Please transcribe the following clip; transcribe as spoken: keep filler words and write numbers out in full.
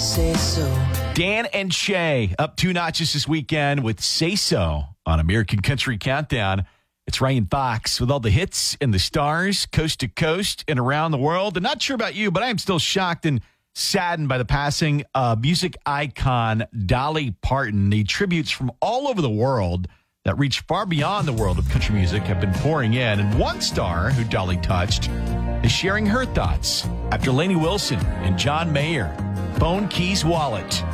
Say so. Dan and Shay up two notches this weekend with Say So on American Country Countdown. It's Ryan Fox with all the hits and the stars coast to coast and around the world. And not sure about you, but I am still shocked and saddened by the passing of music icon Dolly Parton. The tributes from all over the world that reach far beyond the world of country music have been pouring in. And one star who Dolly touched is sharing her thoughts after Lainey Wilson and John Mayer, Phone Keys Wallet.